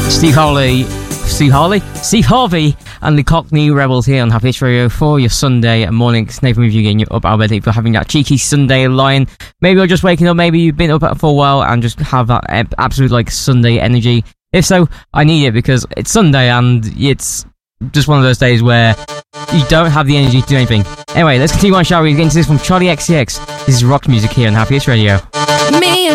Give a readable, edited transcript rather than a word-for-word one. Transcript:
Steve Harvey and the Cockney Rebels here on Happy Hits Radio for your Sunday morning. It's Nathan with you, getting you up already for having that cheeky Sunday line. Maybe you're just waking up, maybe you've been up for a while and just have that absolute like Sunday energy. If so, I need it because it's Sunday and it's just one of those days where you don't have the energy to do anything. Anyway, let's continue on, shall we? Get into this from Charlie XCX. This is rock music here on Happy Hits Radio. Me